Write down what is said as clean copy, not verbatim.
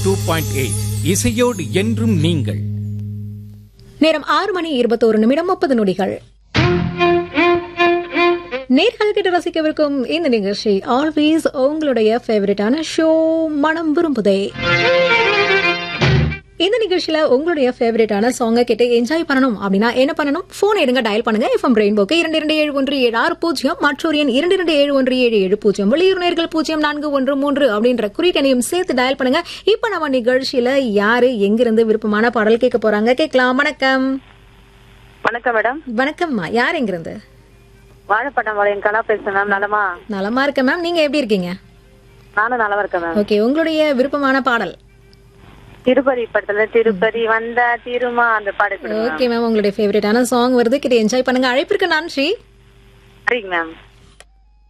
102.8 இசையோடு என்றும் நீங்கள். நேரம் 6:21 நேர்கள் கிட்ட ரசிக்கவிருக்கும் இந்த நிகழ்ச்சி ஆல்வேஸ் உங்களுடைய ஃபேவரட்டான ஷோ மனம் விரும்புதே. இந்த நிகழ்ச்சியில உங்களுடைய ஃபேவரட்டான சாங்கை கேட்டு என்ஜாய் பண்ணணும் அப்படின்னா என்ன பண்ணணும்? போன் எடுங்க, டயல் பண்ணுங்க. FM ரெயின்போக்கு 227176 மற்றொரு எண் 227177. வெளியூர் நேர்கள் 0413 அப்படின்ற குறியீட்டையும் சேர்த்து டயல் பண்ணுங்க. இப்ப நம்ம நிகழ்ச்சியில யாரு எங்கிருந்து விருப்பமான பாடல் கேட்க போறாங்க கேட்கலாம். வணக்கம். வணக்கம் மேடம். வணக்கம்மா. யார் எங்கிருந்து? வாழைப்பட்டம் வளையம் கலா பேசுறேன் மேம். நலமா? நலமா இருக்கேன் மேம். நீங்க எப்படி இருக்கீங்க? நானும் நல்லா இருக்கேன் மேம். ஓகே, உங்களுடைய விருப்பமான பாடல்? திருப்பதி படத்துல திருப்பதி வந்த திருமா அந்த பாடல். ஓகே மேம், உங்களுடைய ஃபேவரட்டான சாங் வருது, கிட்ட என்ஜாய் பண்ணுங்க. அழைப்பிற்கு நன்றி. சரிங்க மேம்.